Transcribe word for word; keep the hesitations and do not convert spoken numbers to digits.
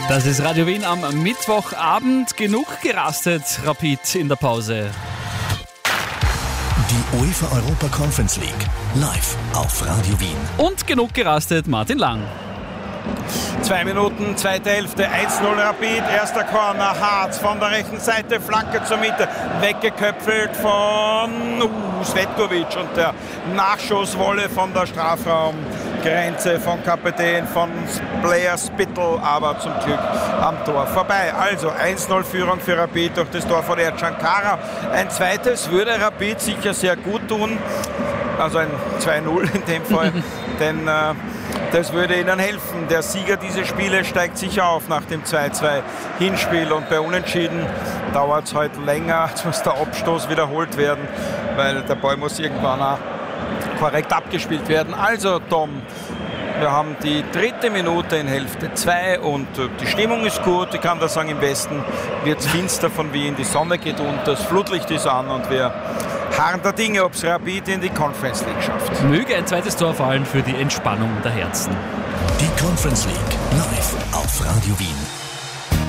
Das ist Radio Wien am Mittwochabend. Genug gerastet, Rapid in der Pause. Die UEFA Europa Conference League live auf Radio Wien. Und genug gerastet, Martin Lang. Zwei Minuten, zweite Hälfte, eins null Rapid, erster Corner, Harz von der rechten Seite, Flanke zur Mitte, weggeköpfelt von uh, Svetkovic und der Nachschusswolle von der Strafraumgrenze von Kapitän von Blair Spittle, aber zum Glück am Tor vorbei. Also eins null Führung für Rapid durch das Tor von Ercan Kara. Ein zweites würde Rapid sicher sehr gut tun, also ein zwei null in dem Fall, denn äh, das würde ihnen helfen. Der Sieger dieser Spiele steigt sicher auf nach dem zwei zwei Hinspiel und bei Unentschieden dauert es heute länger. Jetzt muss der Abstoß wiederholt werden, weil der Ball muss irgendwann auch korrekt abgespielt werden. Also Tom, wir haben die dritte Minute in Hälfte zwei und die Stimmung ist gut. Ich kann da sagen, im Westen wird es finster von Wien, die Sonne geht unter, das Flutlicht ist an und wir harren der Dinge, ob es Rapid in die Conference League schafft. Möge ein zweites Tor fallen für die Entspannung der Herzen. Die Conference League live auf Radio Wien.